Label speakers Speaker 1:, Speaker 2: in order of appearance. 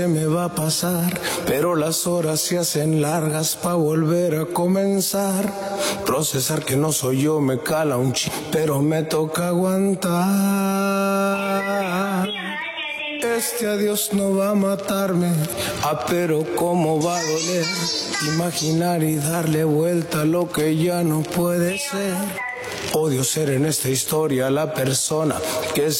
Speaker 1: se me va a pasar, pero las horas se hacen largas pa' volver a comenzar. Procesar que no soy yo me cala un pero me toca aguantar. Este adiós no va a matarme, pero cómo va a doler. Imaginar y darle vuelta a lo que ya no puede ser. Odio ser en esta historia la persona que